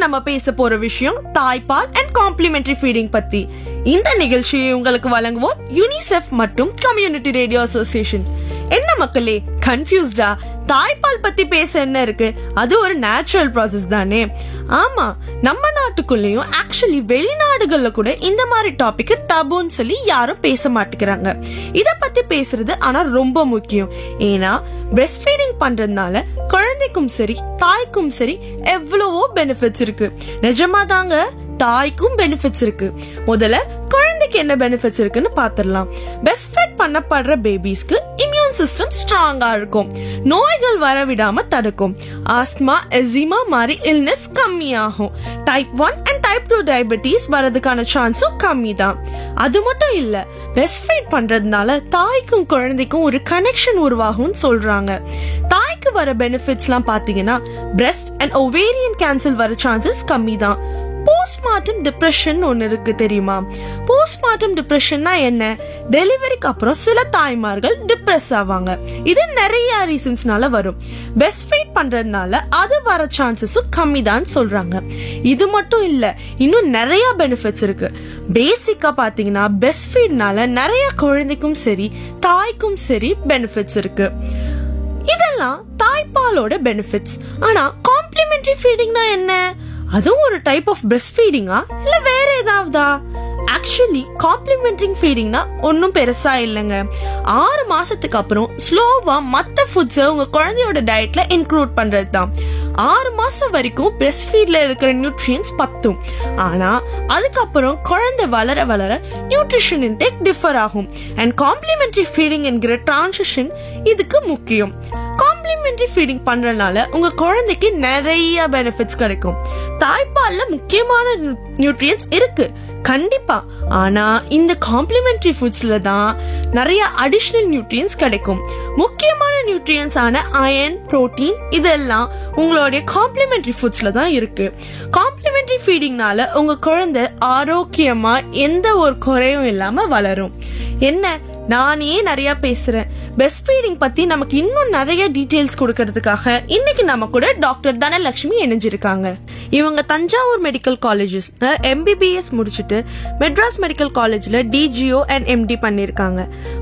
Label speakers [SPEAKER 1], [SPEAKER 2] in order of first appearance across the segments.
[SPEAKER 1] நம்ம பேச போற விஷயம் தாய்ப்பால் அண்ட் காம்ப்ளிமெண்டரி ஃபீடிங் பத்தி. இந்த நிகழ்ச்சியை உங்களுக்கு வழங்குவோம் யூனிசெஃப் மற்றும் கம்யூனிட்டி ரேடியோ அசோசியேஷன். என்ன மக்களே, கன்ஃபியூஸ்டா? தாய்ப்பால் பத்தி பேச என்ன இருக்கு? அது ஒரு நேச்சுரல் ப்ராசஸ் தானே. ஆமா, நம்ம நாட்டுக்குள்ளேயும் ஆக்சுவலி வெளிநாடுகள்ல கூட இந்த மாதிரி டாபிக் டபுன்னு சொல்லி யாரும் பேச மாட்டேங்கிறாங்க. இத பத்தி பேசுறது ஆனா ரொம்ப முக்கியம். ஏன்னா பிரெஸ்ட் ஃபீடிங் பண்றதுனால குழந்தைக்கும் சரி தாய்க்கும் சரி எவ்வளவோ பெனிஃபிட்ஸ் இருக்கு. நிஜமா தாங்க, தாய்க்கும் பெனிஃபிட்ஸ் இருக்கு. முதல்ல குழந்தைக்கு என்ன பெனிஃபிட்ஸ் இருக்குன்னு பாத்திரலாம். பெஸ்ட் ஃபீட் பண்ணப்படுற பேபிஸ்க்கு இம்யூன் சிஸ்டம் ஸ்ட்ராங்கா இருக்கும். நோய்கள் வரவிடாம தடுக்கும். ஆஸ்துமா, எசிமா மாதிரி இல்னஸ் கம்மியாகும். டைப் 1 அண்ட் டைப் 2 டயபெட்டிஸ் வரதுக்கான சான்ஸும் கம்மி தான். அது மட்டும் இல்ல, பெஸ்ட் ஃபீட் பண்றதுனால தாய்க்கும் குழந்தைக்கும் ஒரு கனெக்ஷன் உருவாகும் சொல்றாங்க. தாய்க்கு வர பெனிஃபிட்ஸ்லாம் பாத்தீங்கன்னா பிரெஸ்ட் அண்ட் ஓவேரியன் கேன்சர் வர சான்சஸ் கம்மி தான். போஸ்ட்மார்ட்டம் டிப்ரெஷன் ஒன்னு இருக்கு தெரியுமா? போஸ்ட்மார்ட்டம் டிப்ரெஷன்னா என்ன? டெலிவரிக்கு அப்புறம் சில தாய்மார்கள் டிப்ரெஸ் ஆவாங்க. இது நிறைய ரீசன்ஸ்னால வரும். பெஸ்ட் ஃபீட் பண்றதுனால அது வர சான்சஸும் கம்மி தான் சொல்றாங்க. இது மட்டும் இல்ல, இன்னும் நிறைய பெனிஃபிட்ஸ் இருக்கு. பேசிக்கா பாத்தீங்கன்னா பெஸ்ட் ஃபீட்னால நிறைய குழந்தைக்கும் சரி தாய்க்கும் சரி பெனிஃபிட்ஸ் இருக்கு. இதெல்லாம் தாய்ப்பாலோட பெனிஃபிட்ஸ். ஆனா காம்ப்ளிமெண்டரி ஃபீடிங்னா என்ன? அதுவும் ஒரு டைப் ஆஃப் பிரெஸ்ட் ஃபீடிங்கா இல்ல வேற ஏதாவதா? ஆக்சுவலி காம்ப்ளிமெண்டரி ஃபீடிங்னா ஒன்னும் பெருசா இல்லைங்க. 6 மாசத்துக்கு அப்புறம் ஸ்லோவா மத்த ஃபுட்ஸ் உங்க குழந்தையோட டயட்ல இன்க்ளூட் பண்றது தான். 6 மாசம் வரைக்கும் பிரெஸ்ட் ஃபீட்ல இருக்கிற நியூட்ரியன்ஸ் பத்தும். ஆனா அதுக்கப்புறம் குழந்தை வளர வளர நியூட்ரிஷன் இன்டேக் டிஃபர் ஆகும். அண்ட் காம்ப்ளிமெண்டரி ஃபீடிங் என்கிற டிரான்சிஷன் இதுக்கு முக்கியம். காம்ப்ளிமெண்டரி ஃபீடிங் பண்றதுனால உங்க குழந்தைக்கு நிறைய பெனிஃபிட்ஸ் கிடைக்கும். தாய்ப்பால்ல முக்கியமான நியூட்ரியன்ஸ் இருக்கு கண்டிப்பா. ஆனா இந்த காம்ப்ளிமெண்டரி ஃபுட்ஸ்ல தான் நிறைய அடிஷனல் நியூட்ரியன்ஸ் கிடைக்கும். முக்கியமான நியூட்ரியன்ஸ் ஆன அயர்ன், புரோட்டீன் இதெல்லாம் உங்களுடைய காம்ப்ளிமெண்டரி ஃபுட்ஸ்ல தான் இருக்கு. காம்ப்ளிமெண்டரி ஃபீடிங்னால உங்க குழந்தை ஆரோக்கியமா எந்த ஒரு குறையும் இல்லாம வளரும். என்ன, நானே நிறைய பேசுறேன். பெஸ்ட் ஃபீடிங் பத்தி நமக்கு இன்னும் நிறைய டீடைல்ஸ் கொடுக்கறதுக்காக இன்னைக்கு நம்ம கூட டாக்டர் தனலட்சுமி இணைஞ்சிருக்காங்க. இவங்க தஞ்சாவூர் மெடிக்கல் காலேஜஸ் MBBS முடிச்சுட்டு மெட்ராஸ் மெடிக்கல் காலேஜ்ல DGO அண்ட் MD பண்ணிருக்காங்க.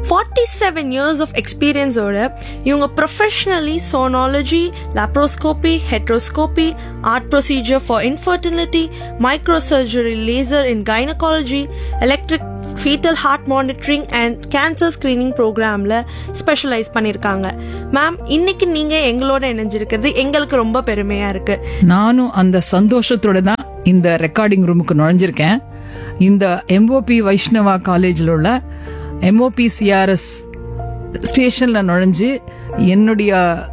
[SPEAKER 1] 47 years of எக்ஸ்பீரியன்ஸோட இவங்க professionally சோனாலஜி, laparoscopy, ஹெட்ரோஸ்கோபி, art procedure for infertility, micro surgery, laser in gynaecology, electric foetal heart monitoring and cancer screening ப்ரோக்ராம்ல ஸ்பெஷலைஸ் பண்ணிருக்காங்க. மேம், இன்னைக்கு நீங்க எங்களோட இணைஞ்சிருக்கிறது எங்களுக்கு ரொம்ப பெருமையா இருக்கு.
[SPEAKER 2] நானும் அந்த சந்தோஷத்தோட தான் இந்த ரெக்கார்டிங் ரூமுக்கு நுழைஞ்சிருக்கேன். இந்த MOP வைஷ்ணவா காலேஜில் உள்ள MOP CRS ஸ்டேஷன்ல நுழைஞ்சு என்னுடைய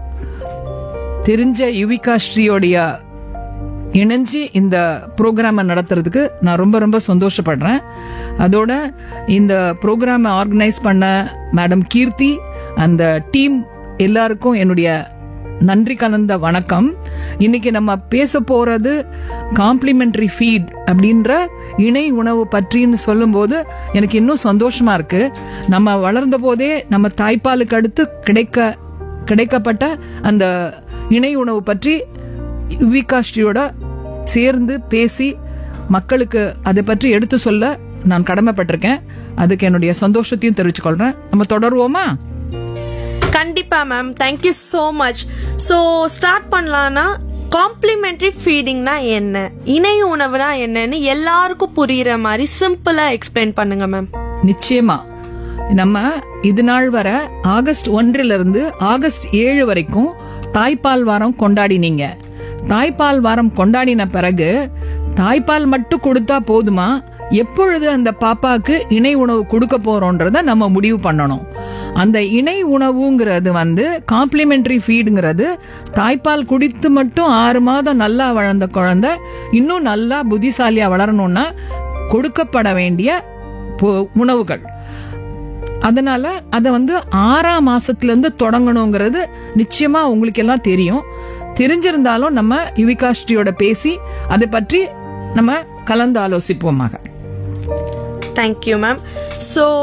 [SPEAKER 2] தெரிஞ்ச யுவிகா ஸ்ரீயோடைய இணைஞ்சு இந்த ப்ரோக்ராமை நடத்துறதுக்கு நான் ரொம்ப ரொம்ப சந்தோஷப்படுறேன். அதோட இந்த ப்ரோக்ராமை ஆர்கனைஸ் பண்ண மேடம் கீர்த்தி, அந்த டீம் எல்லாருக்கும் என்னுடைய நன்றி கலந்த வணக்கம். இன்னைக்கு நம்ம பேச போறது காம்ப்ளிமெண்டரி ஃபீட் அப்படின்ற இணை உணவு பற்றின்னு சொல்லும்போது எனக்கு இன்னும் சந்தோஷமா இருக்கு. நம்ம வளர்ந்த போதே நம்ம தாய்ப்பாலுக்கு அடுத்து கிடைக்கப்பட்ட அந்த இணை உணவு பற்றி யுவிகாஸ்ரீயோட சேர்ந்து பேசி மக்களுக்கு அதை பற்றி எடுத்து சொல்ல நான் கடமைப்பட்டிருக்கேன். அதுக்கு என்னுடைய சந்தோஷத்தையும் தெரிவிச்சுக்கொள்றேன். நம்ம தொடருவோமா?
[SPEAKER 1] கண்டிப்பா ma'am, thank you so much. So start பண்ணலாம்னா, காம்ப்ளிமெண்டரி ஃபீடிங்னா என்ன, இணை உணவுனா என்னன்னு எல்லாருக்கும் புரியுற மாதிரி சிம்பிளா எக்ஸ்பிளைன் பண்ணுங்க மேம்.
[SPEAKER 2] நிச்சயமா. நம்ம இது நாள் வர ஆகஸ்ட் 1 ஆகஸ்ட் 7 வரைக்கும் தாய்ப்பால் வாரம் கொண்டாடினீங்க. தாய்ப்பால் வாரம் கொண்டாடின பிறகு தாய்ப்பால் மட்டும் கொடுத்தா போதுமா, எப்பொழுது அந்த பாப்பாக்கு இணை உணவு கொடுக்க போறோம்ன்றத நம்ம முடிவு பண்ணணும். அந்த இணை உணவுங்கிறது காம்ப்ளிமெண்டரி ஃபீடுங்கிறது தாய்ப்பால் குடித்து மட்டும் 6 மாதம் நல்லா வளர்ந்த குழந்தை இன்னும் நல்லா புத்திசாலியா வளரணும்னா கொடுக்கப்பட வேண்டிய உணவுகள். அதனால அதை 6ஆம் மாசத்துல இருந்து தொடங்கணுங்கிறது நிச்சயமா உங்களுக்கு எல்லாம் தெரியும். தெரிஞ்சிருந்தாலும் நம்ம யுவிகாஸ்ரீயோட பேசி அதை பற்றி நம்ம கலந்து ஆலோசிப்போமாக.
[SPEAKER 1] Thank you ma'am. ஸோ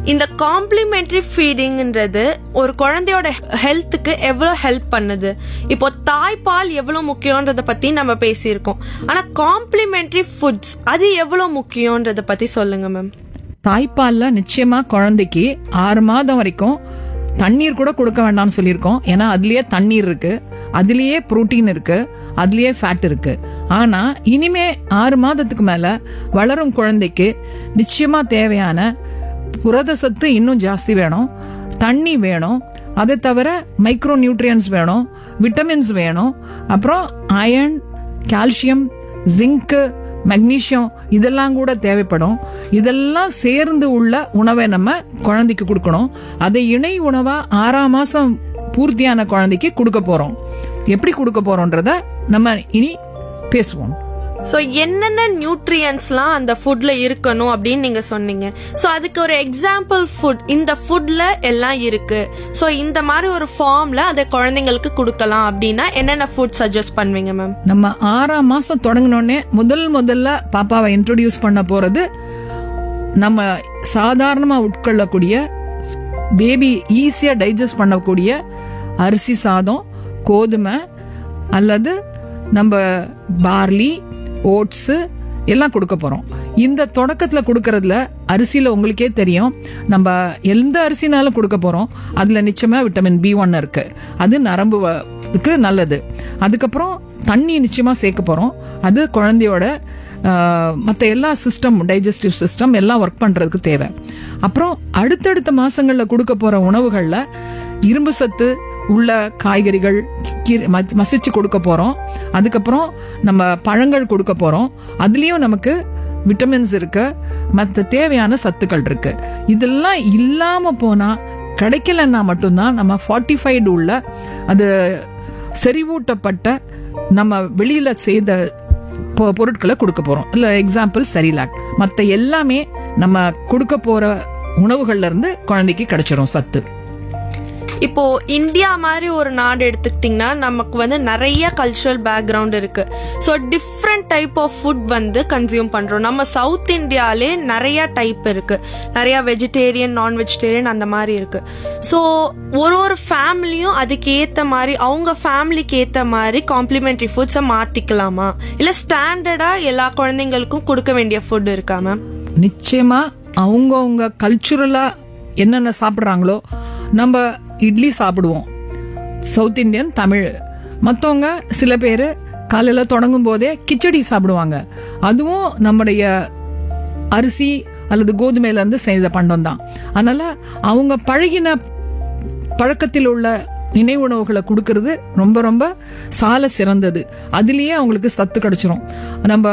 [SPEAKER 1] இந்த காம்ப்ளிமெண்டரி ஃபீடிங்ன்றது ஒரு குழந்தையோட ஹெல்த்துக்கு எவ்வளவு ஹெல்ப் பண்ணுது? இப்போ தாய்ப்பால் எவ்வளவு முக்கியம்ன்றத பத்தி நம்ம பேசியிருக்கோம். ஆனா காம்ப்ளிமெண்டரி ஃபுட்ஸ் அது எவ்வளவு முக்கியம்ன்றத பத்தி சொல்லுங்க மேம்.
[SPEAKER 2] தாய்ப்பால்ல நிச்சயமா குழந்தைக்கு 6 மாதம் வரைக்கும் தண்ணீர் கூட கொடுக்க வேண்டாம்னு சொல்லியிருக்கோம். ஏன்னா அதுலயே தண்ணீர் இருக்கு, அதுலயே புரோட்டீன் இருக்கு, அதுலயே ஃபேட் இருக்கு. ஆனா இனிமே 6 மாதத்துக்கு மேல வளரும் குழந்தைக்கு நிச்சயமா தேவையான புரத சத்து இன்னும் ஜாஸ்தி வேணும், தண்ணி வேணும், அதை தவிர மைக்ரோ நியூட்ரியன்ஸ் வேணும், விட்டமின்ஸ் வேணும், அப்புறம் அயர்ன், கால்சியம், ஜிங்க், மெக்னீசியம் இதெல்லாம் கூட தேவைப்படும். இதெல்லாம் சேர்ந்து உள்ள உணவை நம்ம குழந்தைக்கு கொடுக்கணும். அதை இணை உணவா 6ஆம் மாசம் பூர்த்தியான குழந்தைக்கு கொடுக்க போறோம். எப்படி கொடுக்க போறோம்ன்றத நம்ம இனி பேசுவோம்.
[SPEAKER 1] சோ என்னென்ன நியூட்ரியன்ஸ்லாம் அந்த ஃபுட்ல இருக்கணும் அப்படின்னு நீங்க சொன்னீங்க. சோ அதுக்கு ஒரு எக்ஸாம்பிள் ஃபுட் இந்த ஃபுட்ல எல்லாம் இருக்கு, சோ இந்த மாதிரி ஒரு ஃபார்ம்ல அதை குழந்தைங்களுக்கு கொடுக்கலாம் அப்படின்னா என்னென்ன ஃபுட் சஜஸ்ட் பண்ணுவீங்க மேம்?
[SPEAKER 2] நம்ம 6ஆம் மாசம் தொடங்கினோடனே முதல்ல பாப்பாவை இன்ட்ரோடியூஸ் பண்ண போறது நம்ம சாதாரணமா உட்கொள்ளக்கூடிய பேபி ஈஸியா டைஜஸ்ட் பண்ணக்கூடிய அரிசி சாதம், கோதுமை அல்லது நம்ம பார்லி, ஓட்ஸ் எல்லாம் கொடுக்க போறோம். இந்த தொடக்கத்துல கொடுக்கறதுல அரிசியில உங்களுக்கே தெரியும், நம்ம எந்த அரிசினாலும் கொடுக்க போறோம். அதுல நிச்சயமா விட்டமின் B1 இருக்கு, அது நரம்புக்கு நல்லது. அதுக்கப்புறம் தண்ணி நிச்சயமா சேர்க்க போறோம். அது குழந்தையோட மற்ற எல்லா சிஸ்டம், டைஜஸ்டிவ் சிஸ்டம் எல்லாம் ஒர்க் பண்றதுக்கு தேவை. அப்புறம் அடுத்தடுத்த மாசங்கள்ல கொடுக்க போற உணவுகள்ல இரும்பு சத்து உள்ள காய்கறிகள் மசிச்சு கொடுக்க போறோம். அதுக்கப்புறம் நம்ம பழங்கள் கொடுக்க போறோம். அதுலயும் நமக்கு விட்டமின்ஸ் இருக்கு, மற்ற தேவையான சத்துக்கள் இருக்கு. இதெல்லாம் இல்லாம போனா கிடைக்கலன்னா மட்டும்தான் நம்ம ஃபார்ட்டிஃபைடு உள்ள அது செறிவூட்டப்பட்ட நம்ம வெளியில செய்த பொருட்களை கொடுக்க போறோம். இல்ல எக்ஸாம்பிள் செரிலாக். மற்ற எல்லாமே நம்ம கொடுக்க போற உணவுகள்ல இருந்து குழந்தைக்கு கிடைச்சிரும் சத்து.
[SPEAKER 1] இப்போ இந்தியா மாதிரி ஒரு நாடு எடுத்துக்கிட்டீங்கன்னா நமக்கு வந்து நிறைய கல்ச்சுரல் பேக்ரவுண்ட் இருக்கு. So different type of food வந்து கன்சியூம் பண்றோம். நம்ம சவுத் இந்தியாலே நிறைய டைப் இருக்கு, நிறைய வெஜிடேரியன், நான் வெஜிடேரியன் அந்த மாதிரி இருக்கு. ஸோ ஒரு ஃபேமிலியும் அதுக்கு ஏத்த மாதிரி அவங்க ஃபேமிலிக்கு ஏத்த மாதிரி காம்ப்ளிமெண்டரி ஃபுட்ஸை மாத்திக்கலாமா, இல்ல ஸ்டாண்டர்டா எல்லா குழந்தைங்களுக்கும் கொடுக்க வேண்டிய ஃபுட் இருக்கா மேம்?
[SPEAKER 2] நிச்சயமா அவங்க கல்ச்சுரலா என்னென்ன சாப்பிடுறாங்களோ, நம்ம இட்லி சாப்பிடுவோம், சவுத் இந்தியன், தமிழ். மற்றவங்க சில பேர் காலையில தொடங்கும் போதே கிச்சடி சாப்பிடுவாங்க. அதுவும் நம்முடைய அரிசி அல்லது கோதுமையில இருந்து செய்த பண்டம் தான். அதனால அவங்க பழகின பழக்கத்தில் உள்ள நினைவுணவுகளை கொடுக்கறது ரொம்ப ரொம்ப சால சிறந்தது. அதுலயே அவங்களுக்கு சத்து கிடைச்சிரும். நம்ம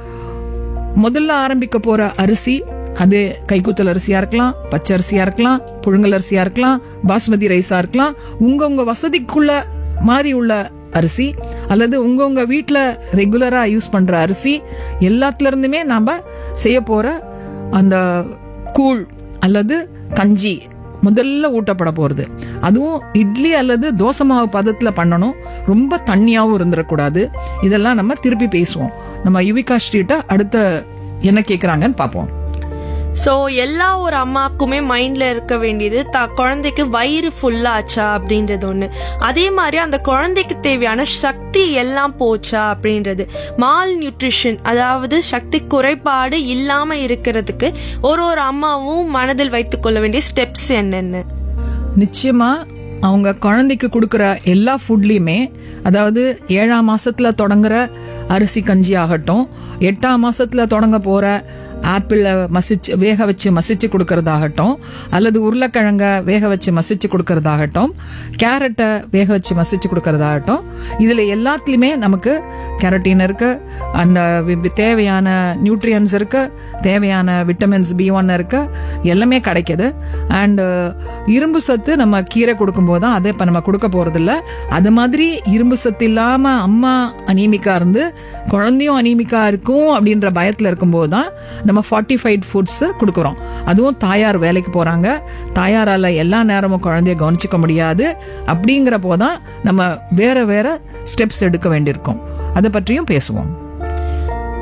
[SPEAKER 2] முதல்ல ஆரம்பிக்க போற அரிசி அது கைக்குத்தல் அரிசியா இருக்கலாம், பச்சை அரிசியா இருக்கலாம், புழுங்கல் அரிசியா இருக்கலாம், பாஸ்மதி ரைஸா இருக்கலாம். உங்க வசதிக்குள்ள மாதிரி உள்ள அரிசி அல்லது உங்க வீட்டுல ரெகுலரா யூஸ் பண்ற அரிசி எல்லாத்துல இருந்துமே நாம செய்ய போற அந்த கூழ் அல்லது கஞ்சி முதல்ல ஊட்டப்பட போறது. அதுவும் இட்லி அல்லது தோசை மாவு பதத்துல பண்ணணும், ரொம்ப தண்ணியாவும் இருந்துடக்கூடாது. இதெல்லாம் நம்ம திருப்பி பேசுவோம். நம்ம யுவிகா ஸ்ட்ரீட்டை அடுத்த என்ன கேக்குறாங்கன்னு பாப்போம்.
[SPEAKER 1] ஸோ எல்லா ஒரு அம்மாக்குமே மைண்ட்ல இருக்க வேண்டியது குழந்தைக்கு வயிறு ஃபுல்லா ஆச்சா அப்படின்றது ஒண்ணு. அதே மாதிரி அந்த குழந்தைக்கு தேவையான சக்தி எல்லாம் போச்சா அப்படின்றது. மால் நியூட்ரிஷன், அதாவது சக்தி குறைபாடு இல்லாம இருக்கிறதுக்கு ஒரு அம்மாவும் மனதில் வைத்துக் கொள்ள வேண்டிய ஸ்டெப்ஸ் என்னென்ன?
[SPEAKER 2] நிச்சயமா அவங்க குழந்தைக்கு கொடுக்கற எல்லா ஃபுட்லயுமே, அதாவது 7ஆம் மாசத்துல தொடங்குற அரிசி கஞ்சி ஆகட்டும், 8ஆம் மாசத்துல தொடங்க போற ஆப்பிள் வேக வச்சு மசிச்சு கொடுக்கறதாகட்டும், அல்லது உருளைக்கிழங்க வேக வச்சு மசிச்சு கொடுக்கறதாகட்டும், கேரட்டை வேக வச்சு மசிச்சு கொடுக்கறதாகட்டும், இதுல எல்லாத்துலயுமே நமக்கு கேரட்டின் இருக்கு, அந்த தேவையான நியூட்ரியன்ஸ் இருக்கு, தேவையான விட்டமின்ஸ் B1 இருக்கு, எல்லாமே கிடைக்குது. அண்ட் இரும்பு சத்து நம்ம கீரை கொடுக்கும் போதுதான் அதை இப்ப நம்ம கொடுக்க போறது இல்ல. அது மாதிரி இரும்பு சத்து இல்லாம அம்மா அனீமிக்கா இருந்து குழந்தையும் அனீமிக்கா இருக்கும் அப்படின்ற பயத்துல இருக்கும் போதுதான் நம்ம ஃபார்ட்டிஃபைட் ஃபுட்ஸ் கொடுக்கறோம். அதுவும் தாயார் வேலைக்கு போறாங்க, தாயாரால எல்லா நேரமும் குழந்தைய கவனிச்சுக்க முடியாது. அப்படிங்கிற போதான் நம்ம வேற வேற ஸ்டெப்ஸ் எடுக்க வேண்டியிருக்கும். அதை பற்றியும் பேசுவோம்.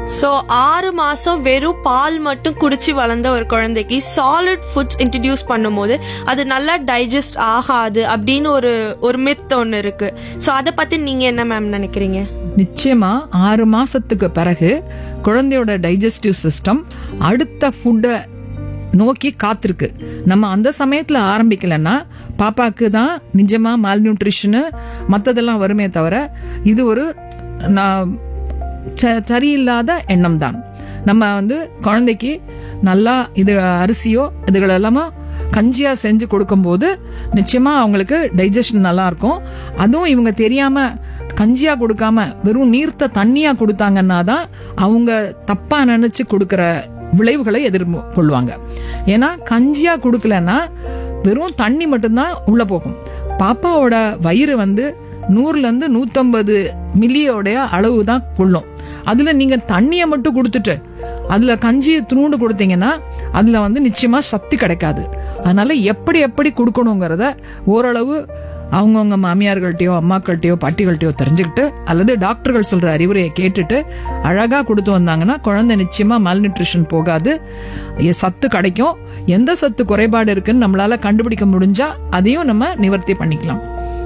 [SPEAKER 1] ஸோ 6 மாசம் வெறும் பால் மட்டும் குடிச்சு வளர்ந்த ஒரு குழந்தைக்கு சாலிட் ஃபுட்ஸ் இன்ட்ரடியூஸ் பண்ணும்போது அது நல்லா டைஜஸ்ட் ஆகாது அப்படின்னு ஒரு மித் ஒன்று இருக்கு. ஸோ அதை பத்தி நீங்க என்ன மேம் நினைக்கிறீங்க?
[SPEAKER 2] நிச்சயமா 6 மாசத்துக்கு பிறகு குழந்தையோட டைஜஸ்டிவ் சிஸ்டம் அடுத்த ஃபுட்டை நோக்கி காத்திருக்கு. நம்ம அந்த சமயத்துல ஆரம்பிக்கலன்னா பாப்பாக்கு தான் நிஜமா மால்நியூட்ரிஷனு மற்றதெல்லாம் வருமே தவிர இது ஒரு சரியில்லாத எண்ணம் தான். நம்ம குழந்தைக்கு நல்லா இது அரிசியோ இதுகளெல்லாமோ கஞ்சியா செஞ்சு கொடுக்கும்போது நிச்சயமா அவங்களுக்கு டைஜஷன் நல்லா இருக்கும். அதுவும் இவங்க தெரியாம கஞ்சியா கொடுக்காம வெறும் நீர்த்த தண்ணியா கொடுத்தாங்கன்னா தான் அவங்க தப்பா நினைச்சு கொடுக்கற விளைவுகளை எதிர்கொள்வாங்க. ஏன்னா கஞ்சியா கொடுக்கலன்னா வெறும் தண்ணி மட்டும்தான் உள்ள போகும். பாப்பாவோட வயிறு 100ல இருந்து 150 மில்லியோடைய அளவு தான் கொள்ளும். அதுல நீங்க தண்ணியை மட்டும் கொடுத்துட்டு அதுல கஞ்சியை துணுண்டு கொடுத்தீங்கன்னா அதுல நிச்சயமா சக்தி கிடைக்காது. அதனால எப்படி எப்படி கொடுக்கணுங்கிறத ஓரளவு அவங்கவுங்க மாமியார்கள்ட்டையோ அம்மாக்கள்கிட்டயோ பாட்டிகள்கிட்டயோ தெரிஞ்சுக்கிட்டு அல்லது டாக்டர்கள் சொல்ற அறிவுரையை கேட்டுட்டு அழகா கொடுத்து வந்தாங்கன்னா குழந்தை நிச்சயமா மால்நியூட்ரிஷன் போகாது, சத்து கிடைக்கும். எந்த சத்து குறைபாடு இருக்குன்னு நம்மளால கண்டுபிடிக்க முடிஞ்சா அதையும் நம்ம நிவர்த்தி பண்ணிக்கலாம்.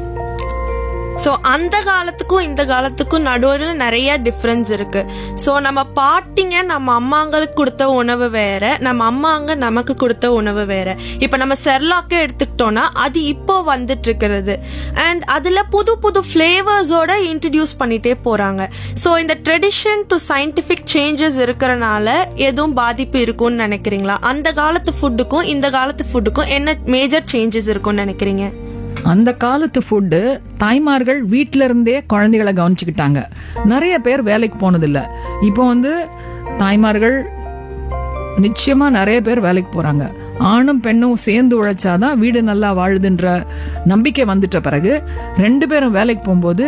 [SPEAKER 1] ஸோ அந்த காலத்துக்கும் இந்த காலத்துக்கும் நடுவில் நிறைய டிஃப்ரென்ஸ் இருக்கு. ஸோ நம்ம பாட்டிங்க நம்ம அம்மாங்களுக்கு கொடுத்த உணவு வேற, நம்ம அம்மாங்க நமக்கு கொடுத்த உணவு வேற. இப்போ நம்ம செர்லாக்கே எடுத்துக்கிட்டோம்னா அது இப்போ வந்துட்டு இருக்கிறது அண்ட் அதுல புது புது ஃபிளேவர்ஸோட இன்ட்ரடியூஸ் பண்ணிட்டே போறாங்க. ஸோ இந்த ட்ரெடிஷன் டு சயின்டிஃபிக் சேஞ்சஸ் இருக்கிறனால எதுவும் பாதிப்பு இருக்கும்னு நினைக்கிறீங்களா? அந்த காலத்து ஃபுட்டுக்கும் இந்த காலத்து ஃபுட்டுக்கும் என்ன மேஜர் சேஞ்சஸ் இருக்கும்னு நினைக்கிறீங்க?
[SPEAKER 2] அந்த காலத்து ஃபுட்டு தாய்மார்கள் வீட்டில இருந்தே குழந்தைகளை கவனிச்சுக்கிட்டாங்க. நிறைய பேர் வேலைக்கு போனதில்லை. இப்போ தாய்மார்கள் நிச்சயமா நிறைய பேர் வேலைக்கு போறாங்க. ஆணும் பெண்ணும் சேர்ந்து உழைச்சாதான் வீடு நல்லா வாழுதுன்ற நம்பிக்கை வந்துட்ட பிறகு 2 பேரும் வேலைக்கு போகும்போது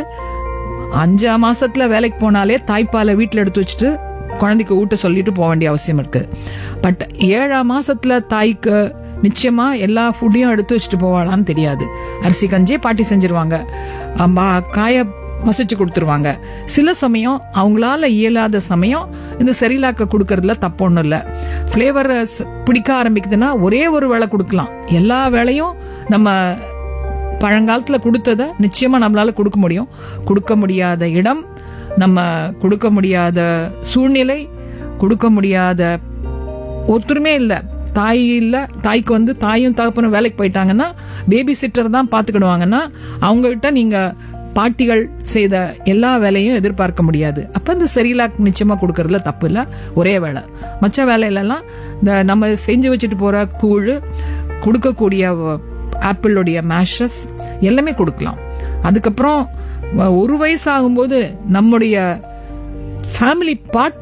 [SPEAKER 2] 5 மாசத்துல வேலைக்கு போனாலே தாய்ப்பாலை வீட்டில் எடுத்து வச்சுட்டு குழந்தைக்கு ஊட்ட சொல்லிட்டு போக வேண்டிய அவசியம் இருக்கு. பட் 7 மாசத்துல தாய்க்கு நிச்சயமா எல்லா ஃபுட்டையும் எடுத்து வச்சுட்டு போவாளான்னு தெரியாது. அரிசி கஞ்சியே பாட்டி செஞ்சிருவாங்க, காய மசிச்சு கொடுத்துருவாங்க. சில சமயம் அவங்களால இயலாத சமயம் இந்த செரிலாக்க கொடுக்கறதுல தப்பு ஒன்றும் இல்லை. ஃபிளேவர் பிடிக்க ஆரம்பிக்குதுன்னா ஒரே ஒரு வேளை கொடுக்கலாம். எல்லா வேளையும் நம்ம பழங்காலத்துல கொடுத்ததை நிச்சயமா நம்மளால கொடுக்க முடியும். கொடுக்க முடியாத இடம், நம்ம கொடுக்க முடியாத சூழ்நிலை, கொடுக்க முடியாத ஒத்துருமே இல்லை. தாய் இல்ல, தாய்க்கு தாயும் தகப்பனும் வேலைக்கு போயிட்டாங்கன்னா பேபி சிட்டர் தான் பாத்துக்கிடுவாங்கன்னா அவங்க கிட்ட நீங்க பாட்டிகள் செய்த எல்லா வேலையும் எதிர்பார்க்க முடியாது. அப்ப இந்த செரிலாக் நிச்சயமா கொடுக்கறதுல தப்பு இல்ல. ஒரே வேலை, மற்ற வேலையிலலாம் இந்த நம்ம செஞ்சு வச்சுட்டு போற கூழ், கொடுக்கக்கூடிய ஆப்பிளோடைய மேஷஸ் எல்லாமே கொடுக்கலாம். அதுக்கப்புறம் 1 வயசு ஆகும்போது நம்முடைய ஃபேமிலி பார்ட்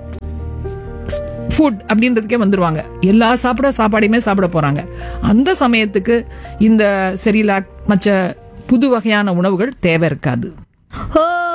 [SPEAKER 2] ஃபுட் அப்படின்றதுக்கே வந்துருவாங்க. எல்லா சாப்பாடையுமே சாப்பிட போறாங்க. அந்த சமயத்துக்கு இந்த செரிலாக் மற்ற புது வகையான உணவுகள் தேவை இருக்காது.